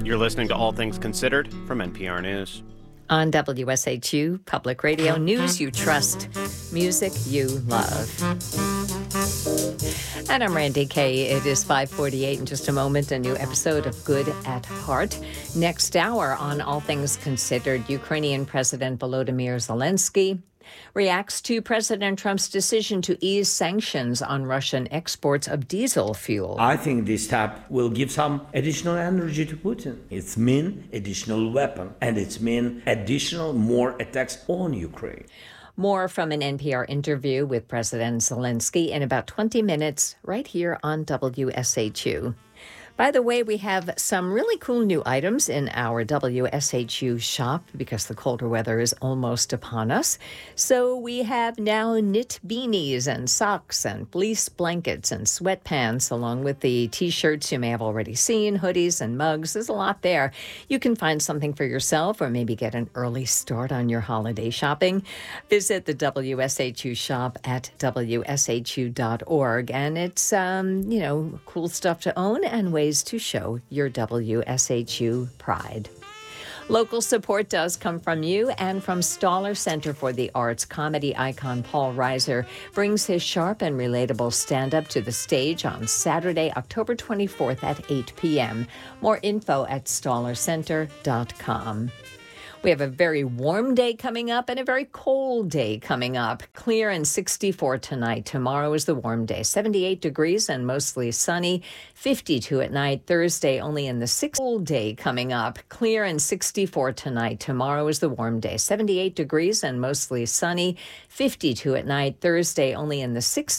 You're listening to All Things Considered from NPR News. On WSHU Public Radio, news you trust, music you love. And I'm Randy Kay. It is 5:48 in just a moment, a new episode of Good at Heart. Next hour on All Things Considered, Ukrainian President Volodymyr Zelensky reacts to President Trump's decision to ease sanctions on Russian exports of diesel fuel. I think this step will give some additional energy to Putin. It's mean additional weapon, and it's mean additional more attacks on Ukraine. More from an NPR interview with President Zelensky in about 20 minutes right here on WSHU. By the way, we have some really cool new items in our WSHU shop because the colder weather is almost upon us. So we have now knit beanies and socks and fleece blankets and sweatpants, along with the T-shirts you may have already seen, hoodies and mugs. There's a lot there. You can find something for yourself or maybe get an early start on your holiday shopping. Visit the WSHU shop at WSHU.org. And it's, cool stuff to own and ways to show your WSHU pride. Local support does come from you and from Stoller Center for the Arts. Comedy icon Paul Reiser brings his sharp and relatable stand-up to the stage on Saturday, October 24th at 8 p.m. More info at StollerCenter.com. We have a very warm day coming up and a very cold day coming up. Clear and 64 tonight. Tomorrow is the warm day. 78 degrees and mostly sunny. 52 at night. Thursday only in the 60s. Cold day coming up. Clear and 64 tonight. Tomorrow is the warm day. 78 degrees and mostly sunny. 52 at night. Thursday only in the 60s.